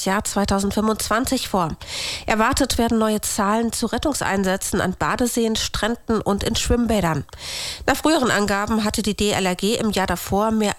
das Jahr 2025 vor. Erwartet werden neue Zahlen zu Rettungseinsätzen an Badeseen, Stränden und in Schwimmbädern. Nach früheren Angaben hatte die DLRG im Jahr davor mehr